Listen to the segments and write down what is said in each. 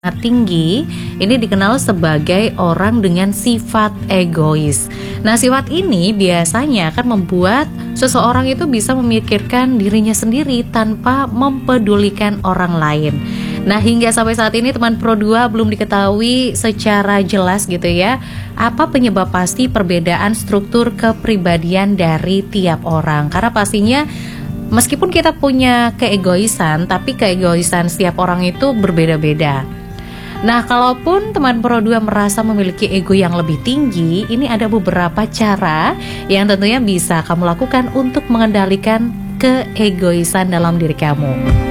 tinggi ini dikenal sebagai orang dengan sifat egois. Nah, sifat ini biasanya akan membuat seseorang itu bisa memikirkan dirinya sendiri tanpa mempedulikan orang lain. Nah, hingga sampai saat ini teman Pro2 belum diketahui secara jelas gitu ya, apa penyebab pasti perbedaan struktur kepribadian dari tiap orang. Karena pastinya meskipun kita punya keegoisan, tapi keegoisan setiap orang itu berbeda-beda. Nah, kalaupun teman Pro2 merasa memiliki ego yang lebih tinggi, ini ada beberapa cara yang tentunya bisa kamu lakukan untuk mengendalikan keegoisan dalam diri kamu.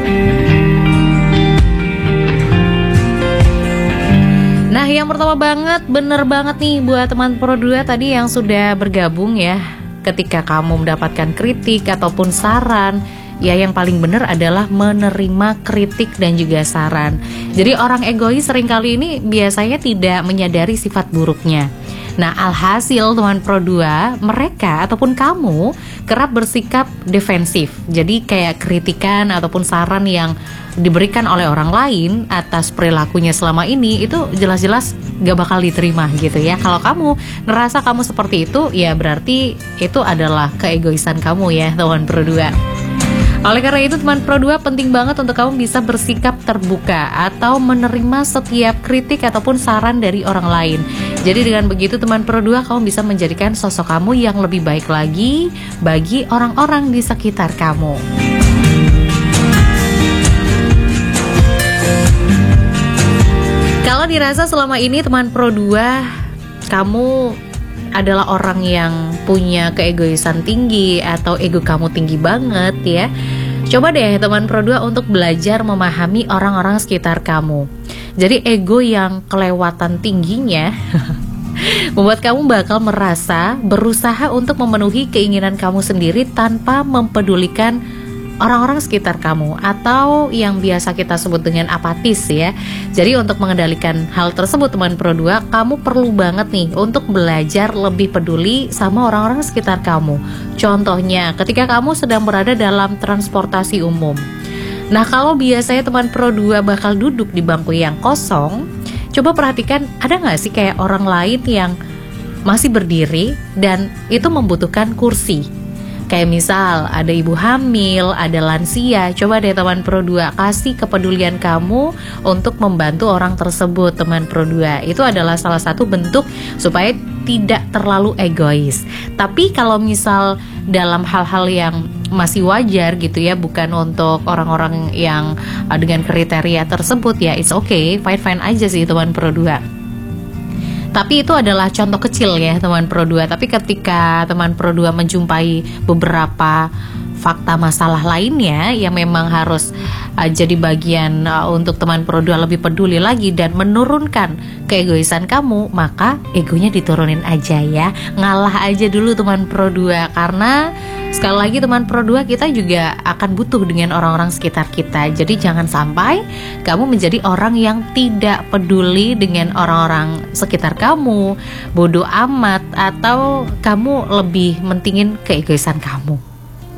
Nah, yang pertama banget, bener banget nih buat teman Pro2 tadi yang sudah bergabung ya. Ketika kamu mendapatkan kritik ataupun saran, ya yang paling benar adalah menerima kritik dan juga saran. Jadi orang egois seringkali ini biasanya tidak menyadari sifat buruknya. Nah, alhasil teman Pro2, mereka ataupun kamu kerap bersikap defensif. Jadi kayak kritikan ataupun saran yang diberikan oleh orang lain atas perilakunya selama ini itu jelas-jelas gak bakal diterima gitu ya. Kalau kamu ngerasa kamu seperti itu, ya berarti itu adalah keegoisan kamu ya teman Pro2. Oleh karena itu teman Pro2 penting banget untuk kamu bisa bersikap terbuka atau menerima setiap kritik ataupun saran dari orang lain. Jadi dengan begitu teman Pro2 kamu bisa menjadikan sosok kamu yang lebih baik lagi bagi orang-orang di sekitar kamu. Kalau dirasa selama ini teman Pro2 kamu adalah orang yang punya keegoisan tinggi atau ego kamu tinggi banget ya, coba deh teman Pro2 untuk belajar memahami orang-orang sekitar kamu. Jadi ego yang kelewatan tingginya membuat kamu bakal merasa berusaha untuk memenuhi keinginan kamu sendiri tanpa mempedulikan orang-orang sekitar kamu, atau yang biasa kita sebut dengan apatis ya. Jadi untuk mengendalikan hal tersebut teman Pro2, kamu perlu banget nih untuk belajar lebih peduli sama orang-orang sekitar kamu. Contohnya ketika kamu sedang berada dalam transportasi umum. Nah, kalau biasanya teman Pro2 bakal duduk di bangku yang kosong, coba perhatikan ada gak sih kayak orang lain yang masih berdiri dan itu membutuhkan kursi. Kayak misal ada ibu hamil, ada lansia. Coba deh teman Pro2 kasih kepedulian kamu untuk membantu orang tersebut teman Pro2. Itu adalah salah satu bentuk supaya tidak terlalu egois. Tapi kalau misal dalam hal-hal yang masih wajar gitu ya, bukan untuk orang-orang yang dengan kriteria tersebut, ya it's okay, fine-fine aja sih teman Pro2. Tapi itu adalah contoh kecil ya teman Pro2. Tapi ketika teman Pro2 menjumpai beberapa fakta masalah lainnya yang memang harus jadi bagian untuk teman Pro2 lebih peduli lagi dan menurunkan keegoisan kamu, maka egonya diturunin aja ya. Ngalah aja dulu teman Pro2, karena sekali lagi teman Pro2 kita juga akan butuh dengan orang-orang sekitar kita. Jadi jangan sampai kamu menjadi orang yang tidak peduli dengan orang-orang sekitar kamu, bodoh amat, atau kamu lebih mentingin keegoisan kamu.